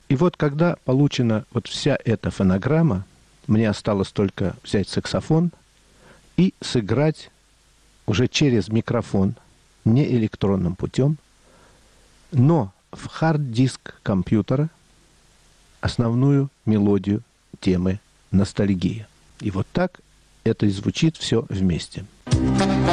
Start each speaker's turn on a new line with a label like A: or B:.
A: И вот когда получена вот вся эта фонограмма, мне осталось только взять саксофон и сыграть уже через микрофон, не электронным путем, но в хард-диск компьютера основную мелодию темы «Ностальгия». И вот так это и звучит все вместе.